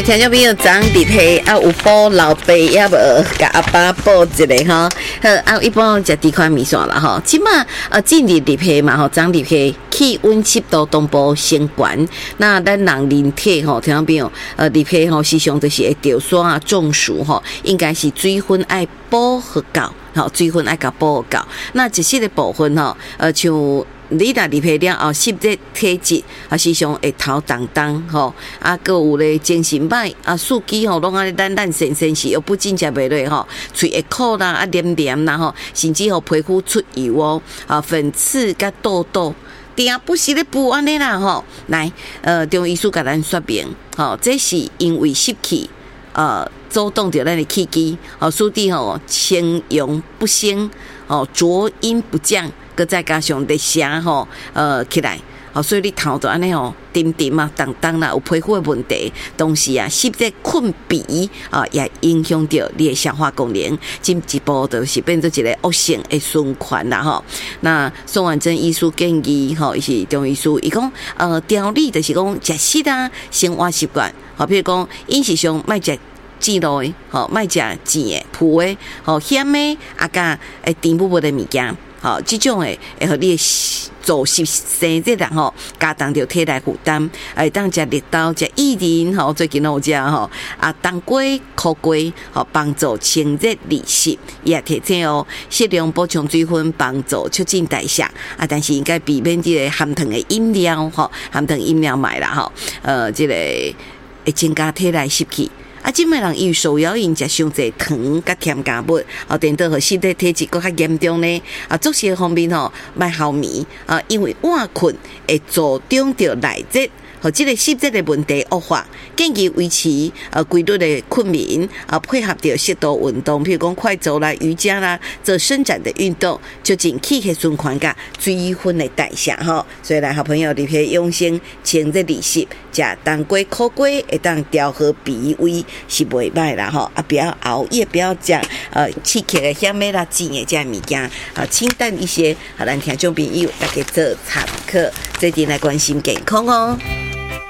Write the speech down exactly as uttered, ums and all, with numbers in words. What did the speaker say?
听众朋友，昨日皮啊有补老爸，也无甲阿爸补一个吼。好，啊一般食低款米线啦吼。即马呃近日日皮嘛吼，昨日皮气温湿度东部升悬，那咱人人体吼，听众朋友呃日皮吼时常就是会着霜啊中暑吼，应该是水分爱补好够，吼水分爱甲补好够。那一些的部分吼，呃像。你若入去了后，湿热体质啊，时常会头重重吼，啊，佮有咧精神歹啊，四肢吼拢安尼懒懒神神是又不进食袂落吼，喙会苦啦，啊黏黏啦吼，甚至吼皮肤出油哦，啊粉刺甲痘痘，定不时咧补安尼啦吼。来，呃，中医师甲咱说明，吼，这是因为湿气呃阻挡着咱的气机，哦，使得吼清阳不升，哦浊阴不降。佮再加上热声吼，呃起来，哦，所以你头就安尼吼，沉沉啊，重重啦，有皮肤的问题，同时啊，湿热困鼻啊，也影响到你的消化功能，进一步就是变做一个恶性的循环啦吼。那宋婉珍医师建议吼，伊是中医师，伊讲呃调理就是讲食食啊，生活习惯，好，比如讲饮食上莫食脂类的，吼，莫食甜的、苦的，吼咸的，啊甲诶甜不不的物件。好，这种诶会互你做生生热人吼，加重着体内负担。会当食绿豆、食薏仁吼，最近有食吼啊，当归、苦瓜吼，帮助清热利湿，也提醒哦，适量补充水分，帮助促进代谢啊。但是应该避免这个含糖的饮料吼，含糖饮料买啦吼，呃，这个会增加体内湿气。啊，即卖人伊受邀因食伤济糖甲添加物，啊，电到和湿热体质搁较严重呢。啊，作息方面吼，莫好眠啊，因为晚困会助长着内热。和这个湿热的问题恶化，建议维持呃规律的困眠啊，配合着适度运动，譬如讲快走啦、瑜伽啦，做伸展的运动，促进气血循环甲水分的代谢吼。所以来好朋友入去用心清热利湿，食当归、苦瓜会当调和脾胃是袂歹啦吼。啊，不要熬夜，不要食呃刺激的咸的啦、甜的这物件啊，清淡一些。好，咱听众朋友大家做参考，最近来关心健康哦。